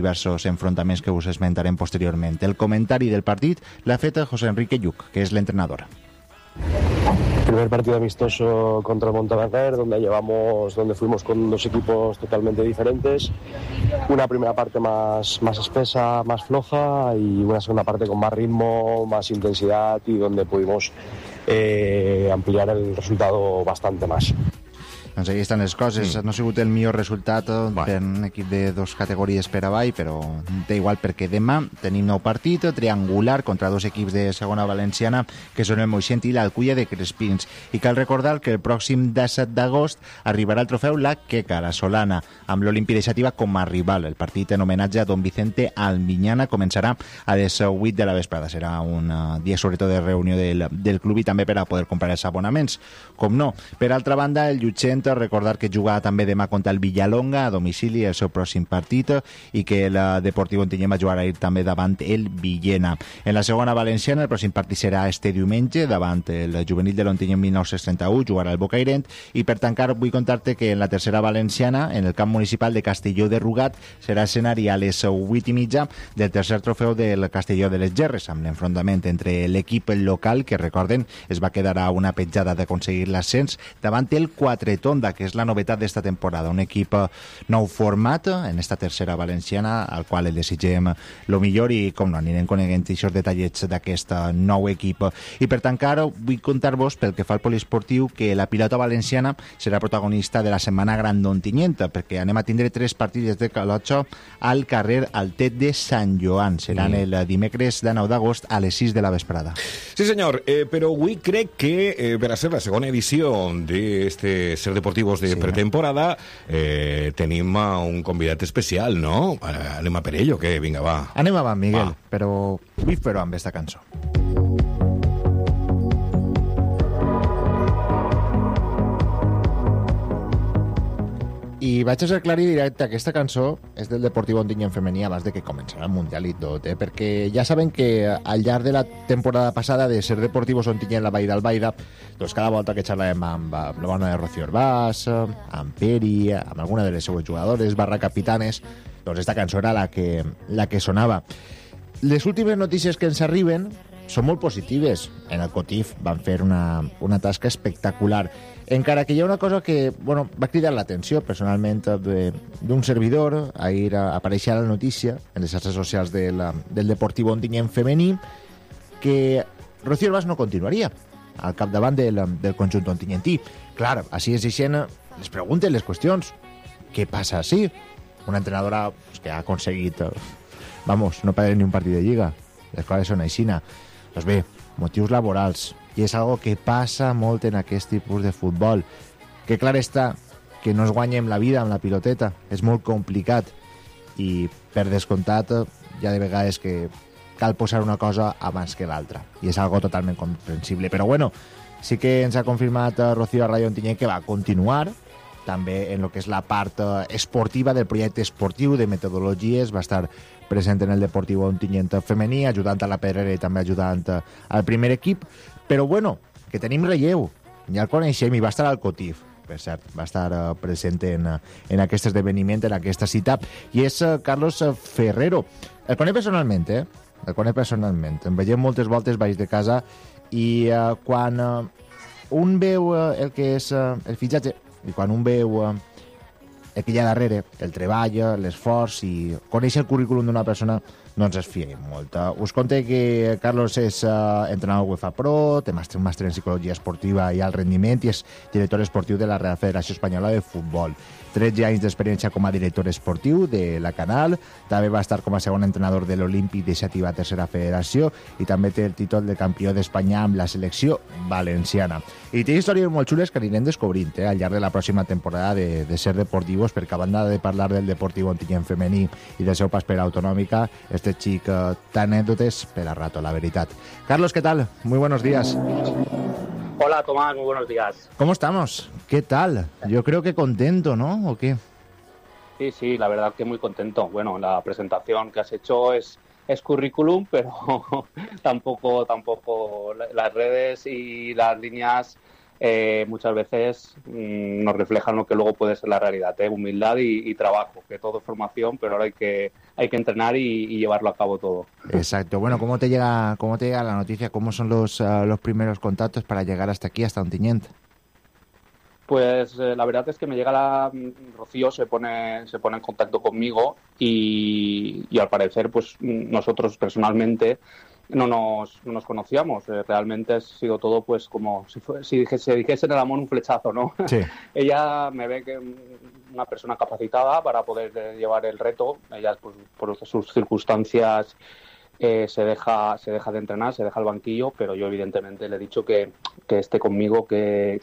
diversos enfrontaments que us esmentarem posteriorment. El comentari del partit l'ha fet José Enrique Lluc, que és l'entrenador. Primer partido amistoso contra Montaverner, donde fuimos con dos equipos totalmente diferentes. Una primera parte más espesa, más floja, y una segunda parte con más ritmo, más intensidad, y donde pudimos ampliar el resultado bastante más. Doncs ahí estan les coses. No ha sigut el millor resultat per un equip de dos categories per avall, però té igual perquè demà tenim nou partit triangular contra dos equips de segona valenciana, que són el Moixent i l'Alculla de Crespins. I cal recordar que el pròxim 17 d'agost arribarà el trofeu la Queca, la Solana, amb l'Olímpia Deixativa com a rival. El partit en homenatge a Don Vicente Almiñana començarà a les 8 de la vesprada. Serà un dia sobretot de reunió del club i també per a poder comprar els abonaments. Com no. Per altra banda, el Llutxent, recordar que jugarà també demà contra el Villalonga a domicili, el seu pròxim partit, i que el Deportiu Ontinyent va jugar ahir també davant el Villena. En la segona valenciana, el pròxim partit serà este diumenge davant el juvenil de l'Ontinyent 1931, jugarà el Bocairent, i per tancar vull contar-te que en la tercera valenciana, en el camp municipal de Castelló de Rugat, serà escenari a les 8:30 del tercer trofeu del Castelló de les Gerres, amb l'enfrontament entre l'equip local, que recorden es va quedar a una petjada d'aconseguir l'ascens, davant el Quatretonda, que és la novetat d'esta temporada, un equip nou format en esta tercera valenciana, al qual el desitgem lo millor, i com no, anirem coneguent aquests detallets d'aquest nou equip. I per tancar, vull contar-vos, pel que fa al poliesportiu, que la pilota valenciana serà protagonista de la Setmana Gran d'Ontinyent, perquè anem a tindre 3 partits de calotxo al carrer Altet de Sant Joan. Seran el dimecres de 9 d'agost a les 6 de la vesprada. Sí, senyor, però avui crec que per a ser la segona edició d'este Ser Deportivos de pretemporada tenim un convidat especial, no? Anem a per ell o què? Vinga, va. Anem avant, Miguel, però vull fer-ho amb esta cançó. I vaig a ser clar i directe, aquesta cançó és del Deportiu Ontinyent femení abans de que començarà el Mundial i tot, perquè ja saben que al llarg de la temporada passada de Ser Deportivos Ontinyent la Vall d'Albaida, doncs cada volta que xerràvem amb la bona de Rocío Herbàs, amb Peri, amb alguna de les seues jugadores, / doncs esta cançó era la que sonava. Les últimes notícies que ens arriben són molt positives. En el COTIF van fer una tasca espectacular. Encara que hi ha una cosa que va cridar l'atenció personalment d'un servidor, ahir apareixia la notícia en les xarxes socials del Deportiu Ontinyent femení, que Rocío Herbàs no continuaria al capdavant del conjunt ontinyentí. Clar, així es deixen les preguntes, les qüestions. Què passa així? Una entrenadora que ha aconseguit, no perdre ni un partit de lliga. Les coses són aixina. Doncs bé, motius laborals. I és algo que passa molt en aquest tipus de futbol. Que clar està que no es guanyem la vida amb la piloteta. És molt complicat. I per descomptat, ja de vegades que cal posar una cosa abans que l'altra. I és algo totalment comprensible. Però sí que ens ha confirmat Rocío a Ràdio Ontinyent que va continuar també en el que és la part esportiva del projecte esportiu, de metodologies. Va estar present en el Deportiu Ontinyent femení, ajudant a la Pedrera i també ajudant al primer equip. Però que tenim relleu. Ja el coneixem i va estar al COTIF, per cert, va estar present en aquest esdeveniment, en aquesta cita, i és Carlos Ferrero. El conec personalment, El conec personalment. Em veiem moltes voltes baix de casa i quan un veu el que és el fitxatge i quan un veu el que hi ha darrere, el treball, l'esforç i conèixer el currículum d'una persona, no ens es fiem molt. Us conté que Carlos és entrenador UEFA Pro, té un màster en psicologia esportiva i alt rendiment i és director esportiu de la Real Federació Espanyola de Futbol. 13 anys d'experiència com a director esportiu de la Canal, també va estar com a segon entrenador de l'Olímpic Deixativa Tercera Federació i també té el títol de campió d'Espanya amb la selecció valenciana. I té històries molt xules que anirem descobrint al llarg de la pròxima temporada de Ser Deportivos, perquè a banda de parlar del Deportiu Ontinyent femení i del seu pas per Autonòmica, este xic d'anècdotes per a rato, la veritat. Carlos, ¿qué tal? Muy buenos días. Hola, Tomás, muy buenos días. ¿Cómo estamos? ¿Qué tal? Yo creo que contento, ¿no? ¿O qué? Sí, la verdad que muy contento. Bueno, la presentación que has hecho es currículum, pero tampoco las redes y las líneas muchas veces nos reflejan lo que luego puede ser la realidad, humildad y trabajo, que todo es formación, pero ahora hay que entrenar y llevarlo a cabo todo. Exacto. Bueno, ¿cómo te llega la noticia? ¿Cómo son los primeros contactos para llegar hasta aquí, hasta Ontinyent? Pues la verdad es que me llega Rocío se pone en contacto conmigo y al parecer pues nosotros personalmente no nos conocíamos. Realmente ha sido todo pues como si se dijese en el amor un flechazo, ¿no? Sí. Ella me ve que una persona capacitada para poder llevar el reto. Ella pues, por sus circunstancias se deja de entrenar, se deja el banquillo, pero yo evidentemente le he dicho que esté conmigo, que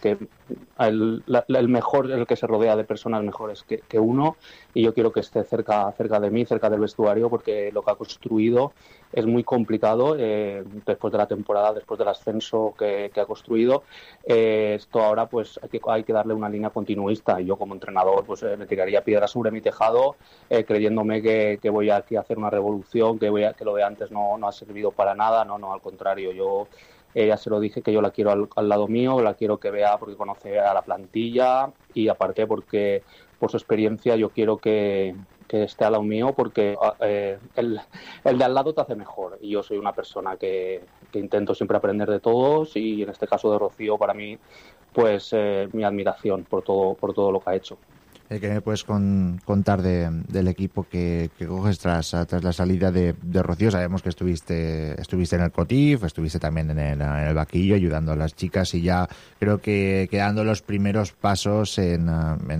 el mejor, el que se rodea de personas mejores que uno, y yo quiero que esté cerca de mí, cerca del vestuario, porque lo que ha construido es muy complicado después de la temporada, después del ascenso que ha construido. Esto ahora pues hay que darle una línea continuista, y yo como entrenador pues me tiraría piedras sobre mi tejado, creyéndome que voy aquí a hacer una revolución, que lo de antes no ha servido para nada. No, al contrario, yo ya se lo dije que yo la quiero al lado mío, la quiero que vea porque conoce a la plantilla, y aparte porque por su experiencia yo quiero que esté al lado mío, porque el de al lado te hace mejor, y yo soy una persona que intento siempre aprender de todos, y en este caso de Rocío, para mí pues mi admiración por todo lo que ha hecho. ¿Qué me puedes contar del equipo que coges tras la salida de Rocío? Sabemos que estuviste en el COTIF, estuviste también en el banquillo ayudando a las chicas, y ya creo que dando los primeros pasos en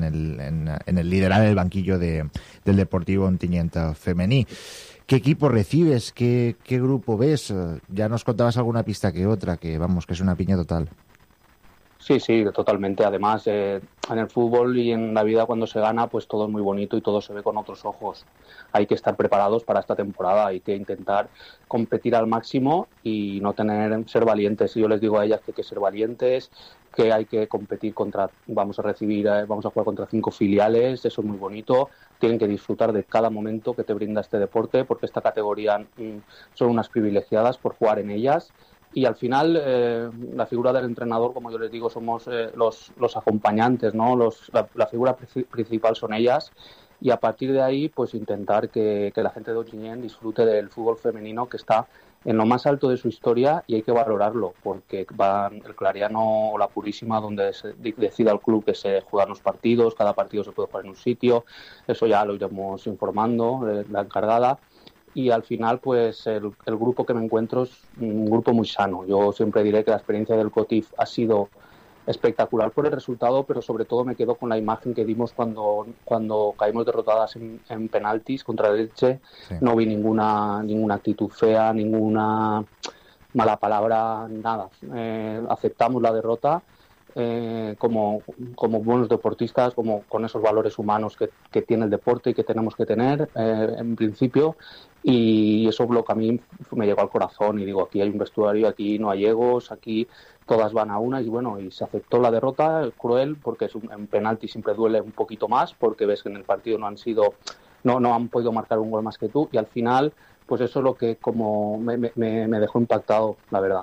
el liderar el banquillo del Deportivo Ontinyent femení. ¿Qué equipo recibes? ¿Qué grupo ves? Ya nos contabas alguna pista que otra, que es una piña total. Sí, totalmente. Además, en el fútbol y en la vida, cuando se gana, pues todo es muy bonito y todo se ve con otros ojos. Hay que estar preparados para esta temporada, hay que intentar competir al máximo y ser valientes. Y yo les digo a ellas que hay que ser valientes, que hay que competir vamos a jugar contra 5 filiales, eso es muy bonito. Tienen que disfrutar de cada momento que te brinda este deporte, porque esta categoría son unas privilegiadas por jugar en ellas. Y al final la figura del entrenador, como yo les digo, somos los acompañantes, ¿no? La figura principal son ellas, y a partir de ahí pues intentar que la gente de Ontinyent disfrute del fútbol femenino, que está en lo más alto de su historia, y hay que valorarlo, porque va el Clariano o la Purísima, donde se decida el club que se juegan los partidos, cada partido se puede jugar en un sitio, eso ya lo iremos informando, la encargada. Y al final, pues el grupo que me encuentro es un grupo muy sano. Yo siempre diré que la experiencia del COTIF ha sido espectacular por el resultado, pero sobre todo me quedo con la imagen que dimos cuando caímos derrotadas en penaltis contra el Elche. Sí. No vi ninguna actitud fea, ninguna mala palabra, nada. Aceptamos la derrota como buenos deportistas, como con esos valores humanos que tiene el deporte y que tenemos que tener en principio, y eso es lo que a mí me llegó al corazón, y digo, aquí hay un vestuario, aquí no hay egos, aquí todas van a una, y bueno, y se aceptó la derrota, cruel, porque en penalti siempre duele un poquito más, porque ves que en el partido no han podido marcar un gol más que tú, y al final pues eso es lo que como me dejó impactado, la verdad.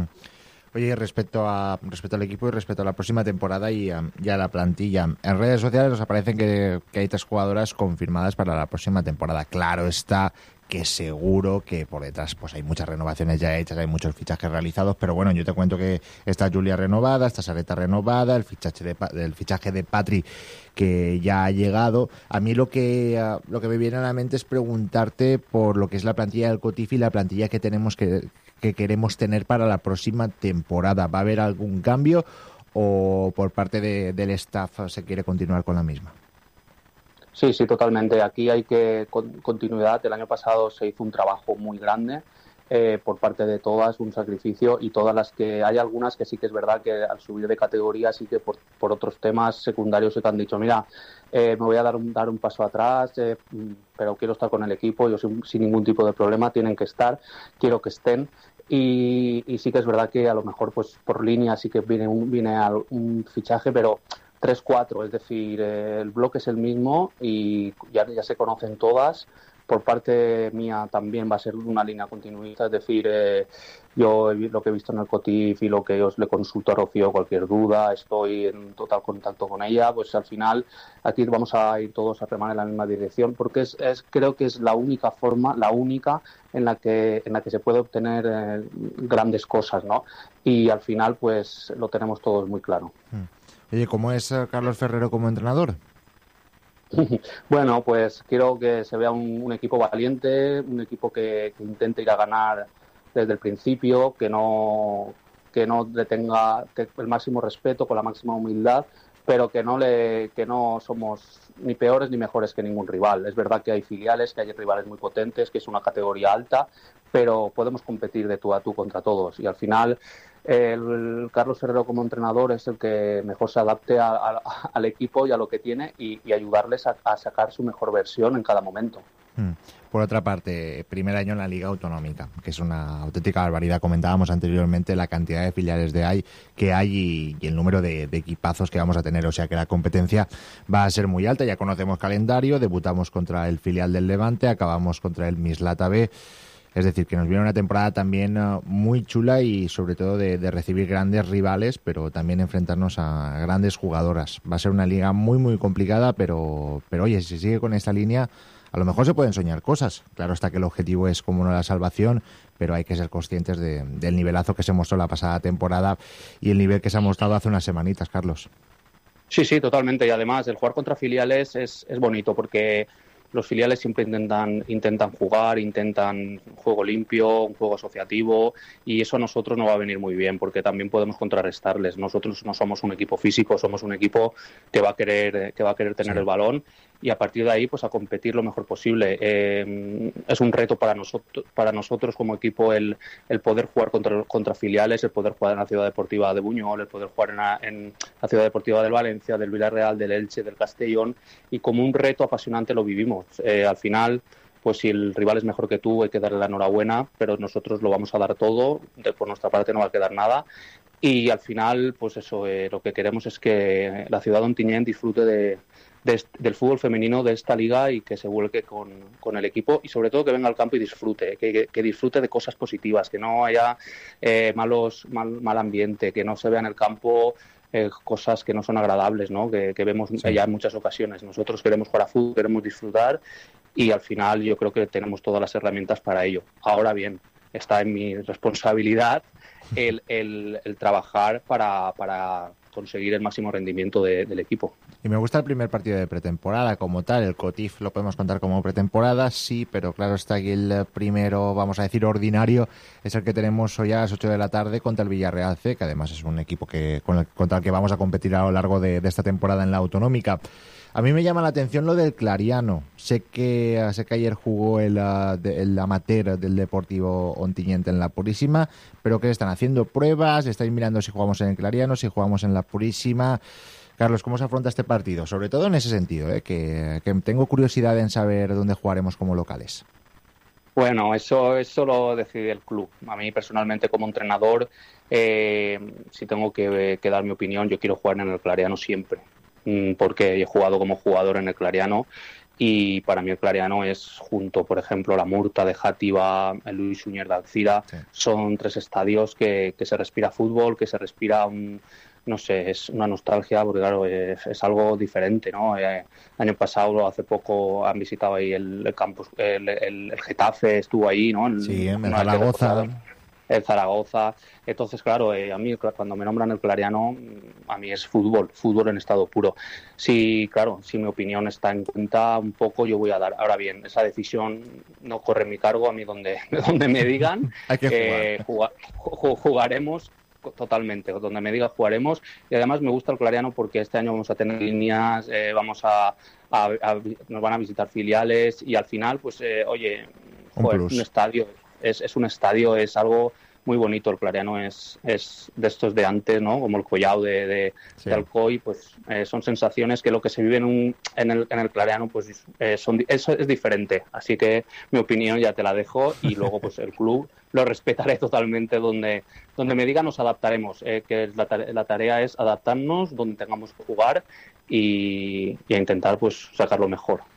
Oye, respecto al equipo y respecto a la próxima temporada y a la plantilla, en redes sociales nos aparecen que hay 3 jugadoras confirmadas para la próxima temporada. Claro está que seguro que por detrás pues hay muchas renovaciones ya hechas, hay muchos fichajes realizados, pero bueno, yo te cuento que está Julia renovada, está Sareta renovada, el fichaje de Patri que ya ha llegado. A mí lo que me viene a la mente es preguntarte por lo que es la plantilla del COTIF y la plantilla que tenemos que queremos tener para la próxima temporada. ¿Va a haber algún cambio o por parte del staff se quiere continuar con la misma? Sí, totalmente. Aquí hay continuidad. El año pasado se hizo un trabajo muy grande por parte de todas, un sacrificio, y todas las que hay algunas que sí que es verdad que al subir de categoría sí que por otros temas secundarios se te han dicho, mira, me voy a dar un paso atrás, pero quiero estar con el equipo, yo sin ningún tipo de problema, tienen que estar, quiero que estén. Y sí que es verdad que a lo mejor pues por línea sí que viene un fichaje, pero 3-4, es decir, el bloque es el mismo y ya se conocen todas, por parte mía también va a ser una línea continuista, es decir, yo lo que he visto en el COTIF y lo que os le consulto a Rocío, cualquier duda, estoy en total contacto con ella, pues al final aquí vamos a ir todos a remar en la misma dirección, porque creo que es la única forma, la única en la que se puede obtener grandes cosas, ¿no? Y al final pues lo tenemos todos muy claro. Oye, ¿cómo es Carlos Ferrero como entrenador? Bueno, pues quiero que se vea un equipo valiente, un equipo que intente ir a ganar desde el principio, que no le tenga el máximo respeto, con la máxima humildad, pero que no somos ni peores ni mejores que ningún rival. Es verdad que hay filiales, que hay rivales muy potentes, que es una categoría alta, pero podemos competir de tú a tú contra todos. Y al final el Carlos Ferrero como entrenador es el que mejor se adapte al equipo y a lo que tiene y ayudarles a sacar su mejor versión en cada momento. Por otra parte, primer año en la Liga Autonómica, que es una auténtica barbaridad. Comentábamos anteriormente la cantidad de filiales que hay y el número de equipazos que vamos a tener. O sea que la competencia va a ser muy alta. Ya conocemos calendario, debutamos contra el filial del Levante, acabamos contra el Mislata B. Es decir, que nos viene una temporada también muy chula y sobre todo de recibir grandes rivales, pero también enfrentarnos a grandes jugadoras. Va a ser una liga muy, muy complicada, pero oye, si se sigue con esta línea, a lo mejor se pueden soñar cosas. Claro está que el objetivo es como no la salvación, pero hay que ser conscientes del nivelazo que se mostró la pasada temporada y el nivel que se ha mostrado hace unas semanitas, Carlos. Sí, totalmente. Y además el jugar contra filiales es bonito porque los filiales siempre intentan jugar, intentan un juego limpio, un juego asociativo, y eso a nosotros no va a venir muy bien porque también podemos contrarrestarles. Nosotros no somos un equipo físico, somos un equipo que va a querer tener el balón y a partir de ahí pues a competir lo mejor posible. Es un reto para nosotros como equipo el poder jugar contra filiales, el poder jugar en la Ciudad Deportiva de Buñol, el poder jugar en la Ciudad Deportiva del Valencia, del Villarreal, del Elche, del Castellón, y como un reto apasionante lo vivimos. Al final, pues si el rival es mejor que tú hay que darle la enhorabuena, pero nosotros lo vamos a dar todo, por nuestra parte no va a quedar nada, y al final pues eso, lo que queremos es que la ciudad de Ontinyent disfrute del fútbol femenino de esta liga y que se vuelque con el equipo y sobre todo que venga al campo y disfrute, que disfrute de cosas positivas, que no haya mal ambiente, que no se vea en el campo cosas que no son agradables, ¿no? Que vemos ya en muchas ocasiones. Nosotros queremos jugar a fútbol, queremos disfrutar y al final yo creo que tenemos todas las herramientas para ello. Ahora bien, está en mi responsabilidad el trabajar para conseguir el máximo rendimiento del equipo. Y me gusta el primer partido de pretemporada como tal. El COTIF lo podemos contar como pretemporada, sí, pero claro está aquí el primero, vamos a decir, ordinario, es el que tenemos hoy a las 8 de la tarde contra el Villarreal C, que además es un equipo contra el que vamos a competir a lo largo de esta temporada en la Autonómica. A mí me llama la atención lo del Clariano. Sé que ayer jugó el amateur del Deportivo Ontinyent en la Purísima, pero que están haciendo pruebas, estáis mirando si jugamos en el Clariano, si jugamos en la Purísima. Carlos, ¿cómo se afronta este partido? Sobre todo en ese sentido, que tengo curiosidad en saber dónde jugaremos como locales. Bueno, eso lo decide el club. A mí personalmente como entrenador, si tengo que dar mi opinión, yo quiero jugar en el Clariano siempre. Porque he jugado como jugador en el Clariano y para mí el Clariano es junto, por ejemplo, la Murta de Játiva, el Luis Suñer de Alcira, son tres estadios que se respira fútbol, que se respira no sé, es una nostalgia porque claro, es algo diferente, ¿no? El año pasado, hace poco, han visitado ahí el campus, el Getafe estuvo ahí, ¿no? En Zaragoza. El Zaragoza. Entonces, claro, a mí cuando me nombran el Clariano, a mí es fútbol en estado puro. Sí, claro, si mi opinión está en cuenta un poco, yo voy a dar. Ahora bien, esa decisión no corre en mi cargo, a mí donde me digan. Hay que jugaremos totalmente, donde me diga jugaremos, y además me gusta el Clariano porque este año vamos a tener líneas, nos van a visitar filiales y al final, pues, un estadio. Es un estadio, es algo muy bonito. El Clariano es de estos de antes, ¿no? Como el Collao de Alcoy, pues son sensaciones que lo que se vive en el Clariano, pues eso es diferente. Así que mi opinión ya te la dejo y luego pues el club lo respetaré totalmente. Donde me diga nos adaptaremos, que la tarea es adaptarnos donde tengamos que jugar y a intentar pues sacar lo mejor.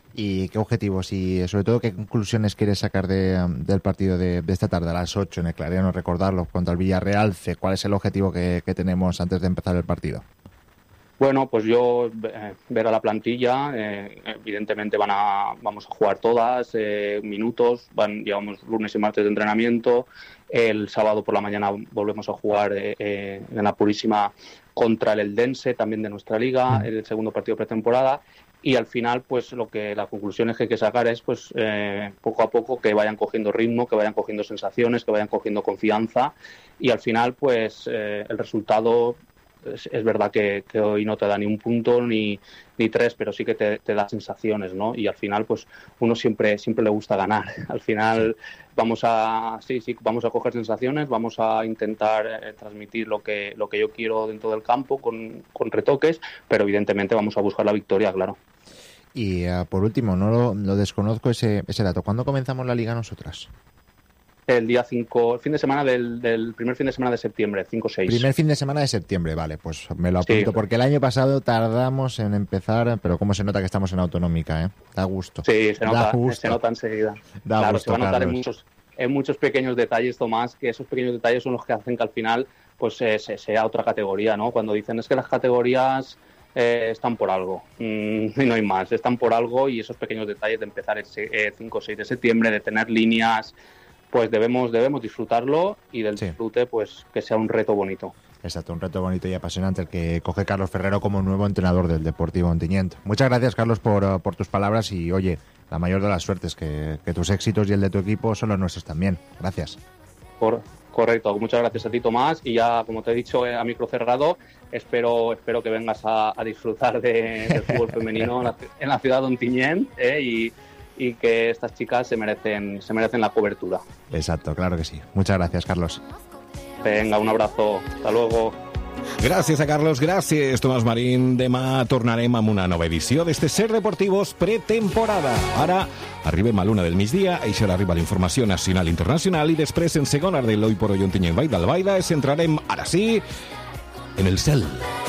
¿Y qué objetivos y sobre todo qué conclusiones quieres sacar del partido de esta tarde a las 8 en el Clariano? Recordarlo contra el Villarreal. ¿Cuál es el objetivo que tenemos antes de empezar el partido? Bueno, pues yo ver a la plantilla, evidentemente vamos a jugar todas, minutos, llevamos lunes y martes de entrenamiento, el sábado por la mañana volvemos a jugar en la Purísima contra el Eldense, también de nuestra liga, el segundo partido pretemporada. Y al final, pues las conclusiones que hay que sacar es, pues poco a poco que vayan cogiendo ritmo, que vayan cogiendo sensaciones, que vayan cogiendo confianza, y al final, pues el resultado es verdad que hoy no te da ni un punto ni 3, pero sí que te da sensaciones, ¿no? Y al final, pues uno siempre le gusta ganar. Al final vamos a coger sensaciones, vamos a intentar transmitir lo que yo quiero dentro del campo con retoques, pero evidentemente vamos a buscar la victoria, claro. Y por último, no lo desconozco ese dato. ¿Cuándo comenzamos la liga nosotras? El día 5, el fin de semana del primer fin de semana de septiembre, 5-6. Primer fin de semana de septiembre, vale, pues me lo apunto, sí. Porque el año pasado tardamos en empezar, pero cómo se nota que estamos en autonómica, ¿eh? Da gusto. Sí, se nota enseguida. Da gusto, se va a notar en muchos pequeños detalles, Tomás, que esos pequeños detalles son los que hacen que al final pues sea otra categoría, ¿no? Cuando dicen es que las categorías están por algo, y no hay más, están por algo, y esos pequeños detalles de empezar el 5 o 6 de septiembre, de tener líneas, pues debemos disfrutarlo, y del disfrute pues que sea un reto bonito. Exacto, un reto bonito y apasionante el que coge Carlos Ferrero como nuevo entrenador del Deportivo Ontinyent. Muchas gracias, Carlos, por tus palabras, y oye, la mayor de las suertes, que tus éxitos y el de tu equipo son los nuestros también. Gracias. Correcto, muchas gracias a ti, Tomás, y ya, como te he dicho, a micro cerrado, espero que vengas a disfrutar del fútbol femenino en la ciudad de Ontinyent, y que estas chicas se merecen la cobertura. Exacto, claro que sí. Muchas gracias, Carlos. Venga, un abrazo. Hasta luego. Gràcies a Carlos, gràcies Tomàs Marín. Demà tornarem amb una nova edició d'este Ser Deportivos pretemporada. Ara arribem a l'1 del migdia, a això arriba la informació nacional i internacional, i després en segona de l'Hoy por Hoy Ontinyent Baida al Baida centrarem, ara sí, en el cel.